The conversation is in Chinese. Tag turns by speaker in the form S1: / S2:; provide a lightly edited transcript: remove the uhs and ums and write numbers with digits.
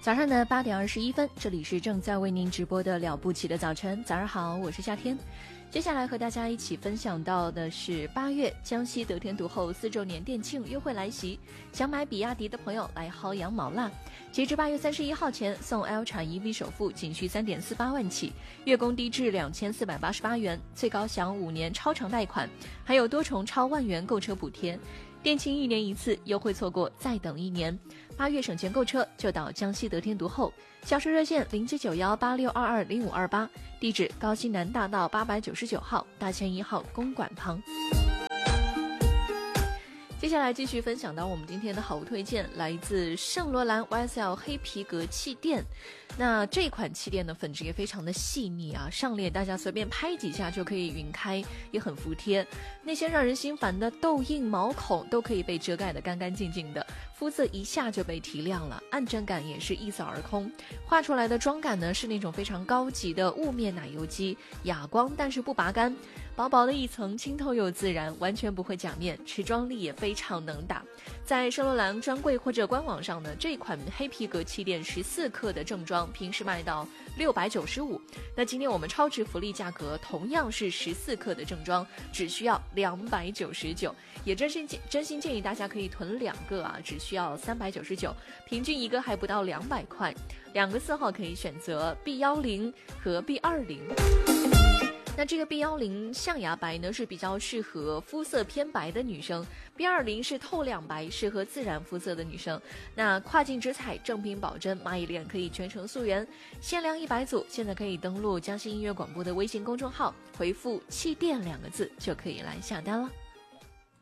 S1: 早上的8:21，这里是正在为您直播的了不起的早晨。早上好，我是夏天。接下来和大家一起分享到的是8月江西得天独厚4周年店庆优惠来袭，想买比亚迪的朋友来薅羊毛啦！截至8月31号前，送 Ultra EV 首付仅需3.48万起，月供低至2488元，最高享5年超长贷款，还有多重超万元购车补贴。店庆1年1次，优惠错过再等1年。8月省钱购车就到江西得天独厚，销售热线079186220528，地址高新南大道899号大千1号公馆旁。接下来继续分享到我们今天的好物推荐，来自圣罗兰 YSL 黑皮革气垫。那这款气垫的粉质也非常的细腻啊，上脸大家随便拍几下就可以匀开，也很服帖。那些让人心烦的痘印毛孔都可以被遮盖得干干净净的，肤色一下就被提亮了，暗沉感也是一扫而空。画出来的妆感呢是那种非常高级的雾面奶油肌，哑光但是不拔干，薄薄的一层，清透又自然，完全不会假面，持妆力也非常能打。在圣罗兰专柜或者官网上呢，这款黑皮革气垫14克的正装平时卖到695，那今天我们超值福利价格同样是14克的正装，只需要299，也真心建议大家可以囤2个啊，只需要399，平均一个还不到200块。2个色号可以选择 B10 和 B20。那这个 B10 象牙白呢是比较适合肤色偏白的女生， B20 是透亮白，适合自然肤色的女生。那跨境直采，正品保真，蚂蚁脸可以全程溯源，限量100组，现在可以登录江西音乐广播的微信公众号，回复气垫2个字就可以来下单了。